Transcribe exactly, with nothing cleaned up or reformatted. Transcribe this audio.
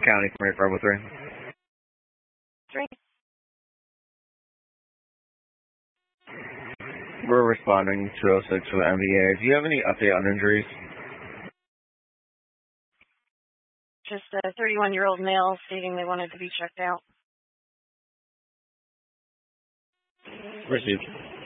County from eight five oh three. Three. We're responding to oh six with M V A. Do you have any update on injuries? Just a thirty-one-year-old male stating they wanted to be checked out. Received.